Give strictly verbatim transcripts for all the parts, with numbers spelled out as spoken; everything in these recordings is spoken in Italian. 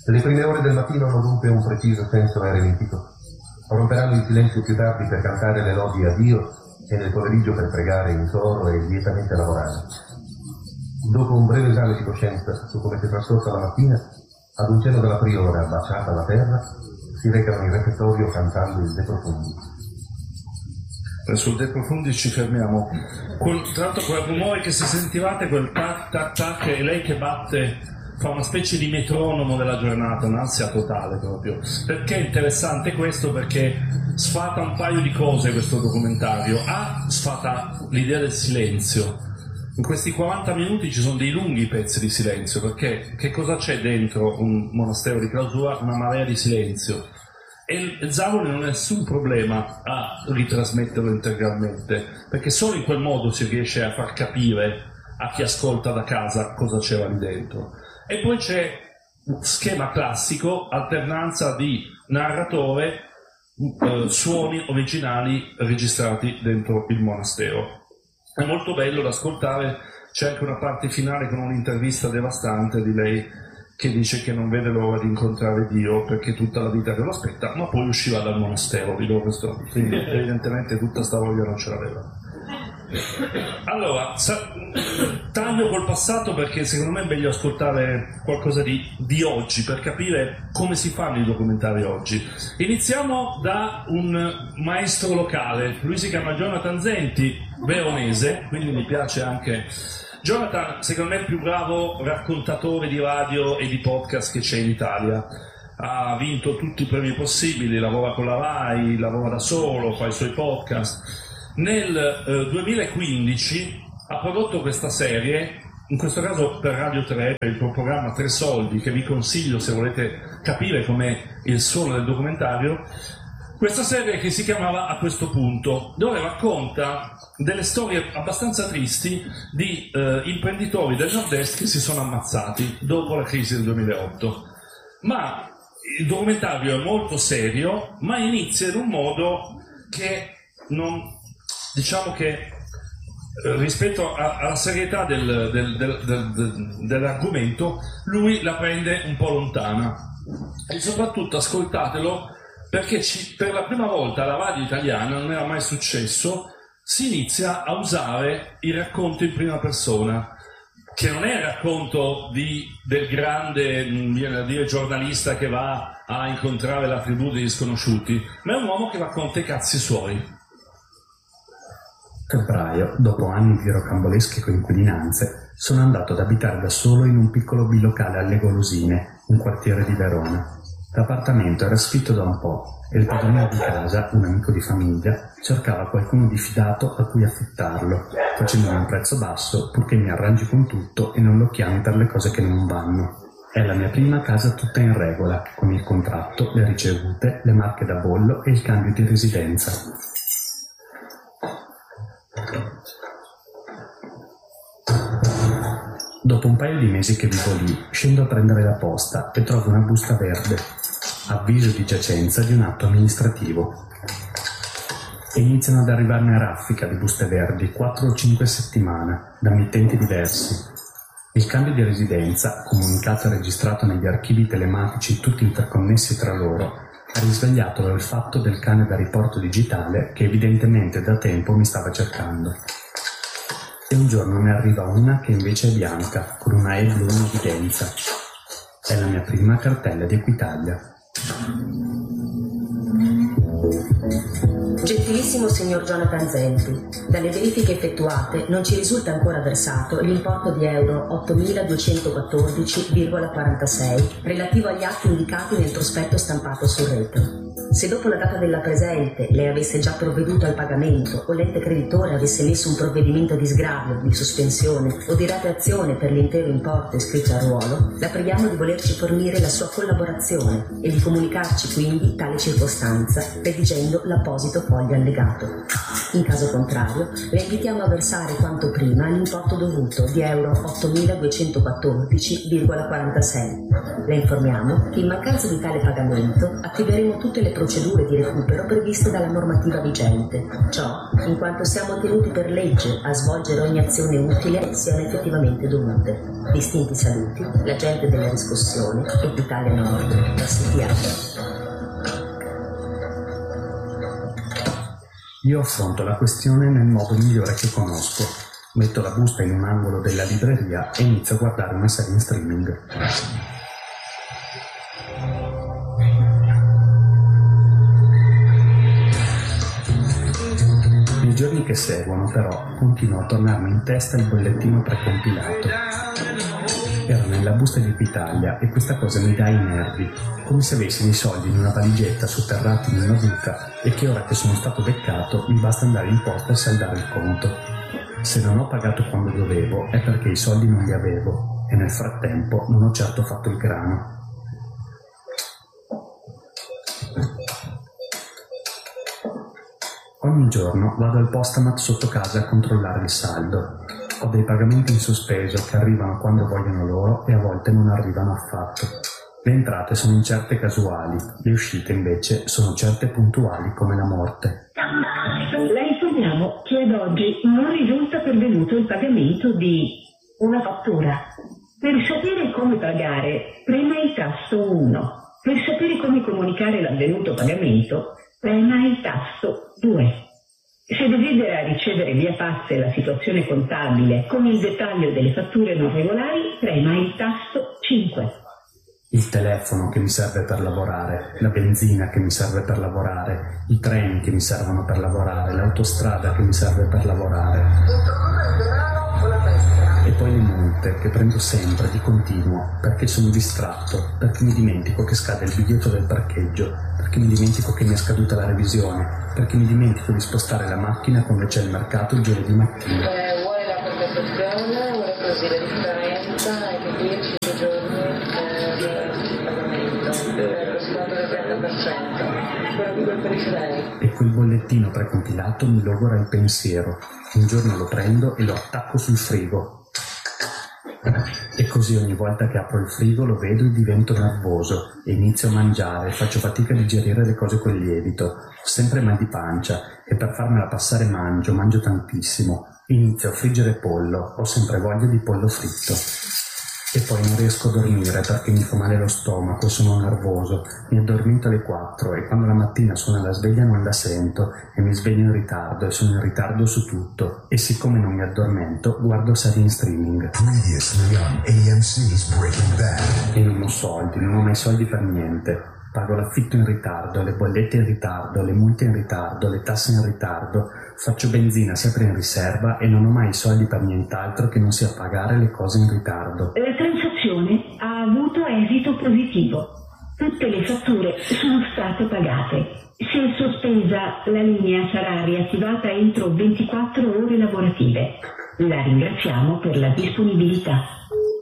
Le prime ore del mattino hanno dunque un preciso senso eremitico. Romperanno il silenzio più tardi per cantare le lodi a Dio e nel pomeriggio per pregare in coro e lietamente lavorare. Dopo un breve esame di coscienza su come si è trascorsa la mattina, ad un cenno della priora baciata alla terra, si recano in refettorio cantando il De Profundis. Sul De Profundis ci fermiamo. Quel, tra l'altro quel rumore che se sentivate, quel tac tac tac, è lei che batte, fa una specie di metronomo della giornata, un'ansia totale proprio. Perché è interessante questo? Perché sfata un paio di cose questo documentario. A, sfata l'idea del silenzio. In questi quaranta minuti ci sono dei lunghi pezzi di silenzio, perché che cosa c'è dentro un monastero di clausura? Una marea di silenzio. E il Zamboni non ha nessun problema a ritrasmetterlo integralmente, perché solo in quel modo si riesce a far capire a chi ascolta da casa cosa c'era lì dentro. E poi c'è un schema classico, alternanza di narratore, eh, suoni originali registrati dentro il monastero. È molto bello da ascoltare, c'è anche una parte finale con un'intervista devastante di lei che dice che non vede l'ora di incontrare Dio perché tutta la vita che lo aspetta, ma poi usciva dal monastero, vi do questo, quindi evidentemente tutta sta voglia non ce l'aveva. Allora, sa- taglio col passato perché secondo me è meglio ascoltare qualcosa di, di oggi per capire come si fanno i documentari oggi. Iniziamo da un maestro locale, lui si chiama Jonathan Zenti, veronese, quindi mi piace anche. Jonathan, secondo me, è il più bravo raccontatore di radio e di podcast che c'è in Italia. Ha vinto tutti i premi possibili, lavora con la Rai, lavora da solo, fa i suoi podcast. Nel eh, duemilaquindici ha prodotto questa serie, in questo caso per Radio tre, per il programma Tre Soldi, che vi consiglio se volete capire com'è il suono del documentario. Questa serie che si chiamava A questo punto, dove racconta delle storie abbastanza tristi di eh, imprenditori del nord-est che si sono ammazzati dopo la crisi del duemilaotto. Ma il documentario è molto serio, ma inizia in un modo che non, diciamo che eh, rispetto a, alla serietà del, del, del, del, del, dell'argomento, lui la prende un po' lontana. E soprattutto ascoltatelo, perché ci, per la prima volta alla radio italiana, non era mai successo, si inizia a usare il racconto in prima persona, che non è il racconto di, del grande, viene da dire, giornalista che va a incontrare la tribù degli sconosciuti, ma è un uomo che racconta i cazzi suoi. Febbraio, dopo anni di rocambolesche coinquilinanze, sono andato ad abitare da solo in un piccolo bilocale alle Golosine, un quartiere di Verona. L'appartamento era sfitto da un po' e il padrone di casa, un amico di famiglia, cercava qualcuno di fidato a cui affittarlo, facendomi un prezzo basso purché mi arrangi con tutto e non lo chiami per le cose che non vanno. È la mia prima casa tutta in regola, con il contratto, le ricevute, le marche da bollo e il cambio di residenza. Dopo un paio di mesi che vivo lì, scendo a prendere la posta e trovo una busta verde, avviso di giacenza di un atto amministrativo. E iniziano ad arrivarne a raffica di buste verdi, quattro o cinque settimane, da mittenti diversi. Il cambio di residenza, comunicato e registrato negli archivi telematici tutti interconnessi tra loro, ha risvegliato l'olfatto del cane da riporto digitale che evidentemente da tempo mi stava cercando. E un giorno ne arriva una che invece è bianca, con una E blu in evidenza. È la mia prima cartella di Equitalia. Gentilissimo signor Jonathan Zenti, dalle verifiche effettuate non ci risulta ancora versato l'importo di euro ottomiladuecentoquattordici virgola quarantasei relativo agli atti indicati nel prospetto stampato sul retro. Se dopo la data della presente lei avesse già provveduto al pagamento o l'ente creditore avesse messo un provvedimento di sgravio, di sospensione o di rateazione per l'intero importo iscritto a ruolo, la preghiamo di volerci fornire la sua collaborazione e di comunicarci quindi tale circostanza redigendo l'apposito foglio allegato. In caso contrario, la invitiamo a versare quanto prima l'importo dovuto di euro ottomiladuecentoquattordici virgola quarantasei. La informiamo che in mancanza di tale pagamento attiveremo tutte le le procedure di recupero previste dalla normativa vigente. Ciò in quanto siamo tenuti per legge a svolgere ogni azione utile siano effettivamente dovute. Distinti saluti, l'agente della riscossione, Italia Nord, S P A. Io affronto la questione nel modo migliore che conosco. Metto la busta in un angolo della libreria e inizio a guardare una serie in streaming. Nei giorni che seguono, però, continuo a tornarmi in testa il bollettino precompilato. Era nella busta di Equitalia e questa cosa mi dà i nervi, come se avessi dei soldi in una valigetta sotterrati in una buca e che ora che sono stato beccato mi basta andare in posta e saldare il conto. Se non ho pagato quando dovevo è perché i soldi non li avevo e nel frattempo non ho certo fatto il grano. Ogni giorno vado al postamat sotto casa a controllare il saldo. Ho dei pagamenti in sospeso che arrivano quando vogliono loro e a volte non arrivano affatto. Le entrate sono incerte e casuali, le uscite invece sono certe e puntuali come la morte. La informiamo che ad oggi non risulta pervenuto il pagamento di una fattura. Per sapere come pagare, prema il tasto uno. Per sapere come comunicare l'avvenuto pagamento, prema il tasto due. Se desidera ricevere via fax la situazione contabile con il dettaglio delle fatture non regolari, prema il tasto cinque. Il telefono che mi serve per lavorare, la benzina che mi serve per lavorare, i treni che mi servono per lavorare, l'autostrada che mi serve per lavorare. E poi le multe che prendo sempre di continuo, perché sono distratto, perché mi dimentico che scade il biglietto del parcheggio, perché mi dimentico che mi è scaduta la revisione, perché mi dimentico di spostare la macchina quando c'è il mercato il giovedì mattina. Eh, vuole la compensazione, vuole così la differenza e capirci due giorni di pagamento, per lo sconto del trenta per cento, quello che preferisce lei. E quel bollettino precompilato mi logora il pensiero. Un giorno lo prendo e lo attacco sul frigo. E così ogni volta che apro il frigo lo vedo e divento nervoso e inizio a mangiare, faccio fatica a digerire le cose con lievito, ho sempre mal di pancia e per farmela passare mangio, mangio tantissimo, inizio a friggere pollo, ho sempre voglia di pollo fritto. E poi non riesco a dormire perché mi fa male lo stomaco, sono nervoso, mi addormento alle quattro e quando la mattina suona la sveglia non la sento e mi sveglio in ritardo e sono in ritardo su tutto e siccome non mi addormento guardo serie in streaming. Previously on A M C's Breaking Bad. E non ho soldi, non ho mai soldi per niente. Pago l'affitto in ritardo, le bollette in ritardo, le multe in ritardo, le tasse in ritardo, faccio benzina sempre in riserva e non ho mai soldi per nient'altro che non sia pagare le cose in ritardo. La transazione ha avuto esito positivo. Tutte le fatture sono state pagate. Se è sospesa, la linea sarà riattivata entro ventiquattro ore lavorative. La ringraziamo per la disponibilità.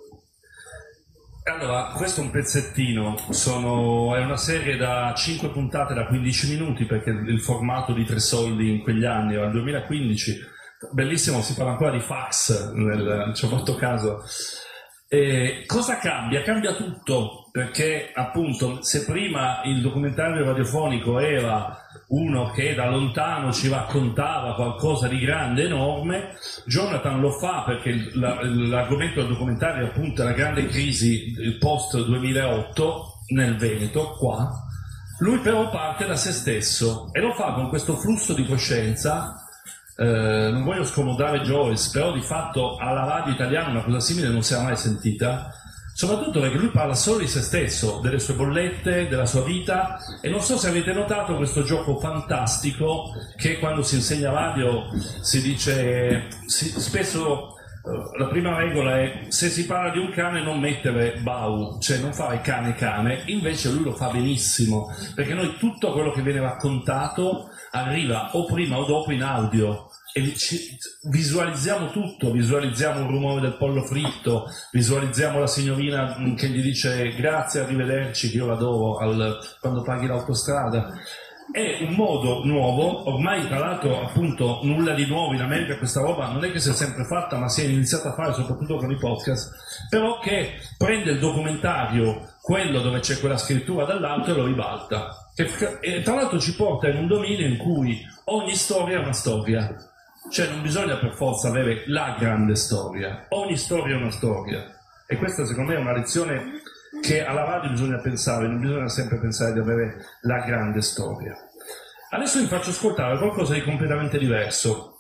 Allora, questo è un pezzettino, sono, è una serie da cinque puntate da quindici minuti perché il formato di Tre Soldi in quegli anni era il duemilaquindici, bellissimo, si parla ancora di fax, nel, ci ho fatto caso. E cosa cambia? Cambia tutto, perché appunto se prima il documentario radiofonico era uno che da lontano ci raccontava qualcosa di grande, enorme, Jonathan lo fa perché l'argomento del documentario è appunto la grande crisi post duemilaotto nel Veneto, qua. Lui però parte da se stesso e lo fa con questo flusso di coscienza. Eh, non voglio scomodare Joyce, però di fatto alla radio italiana una cosa simile non si era mai sentita, soprattutto perché lui parla solo di se stesso, delle sue bollette, della sua vita, e non so se avete notato questo gioco fantastico che quando si insegna radio si dice, si, spesso uh, la prima regola è se si parla di un cane non mettere bau, cioè non fare cane cane, invece lui lo fa benissimo, perché noi tutto quello che viene raccontato arriva o prima o dopo in audio e ci, visualizziamo tutto, visualizziamo il rumore del pollo fritto, visualizziamo la signorina che gli dice grazie, arrivederci, che io l'adoro al, quando paghi l'autostrada. è un modo nuovo, ormai tra l'altro appunto nulla di nuovo in America, questa roba non è che si è sempre fatta, ma si è iniziata a fare soprattutto con i podcast, però che prende il documentario, quello dove c'è quella scrittura dall'alto, e lo ribalta, che, e tra l'altro ci porta in un dominio in cui ogni storia è una storia, cioè non bisogna per forza avere la grande storia, ogni storia è una storia, e questa secondo me è una lezione che alla radio bisogna pensare, non bisogna sempre pensare di avere la grande storia. Adesso vi faccio ascoltare qualcosa di completamente diverso.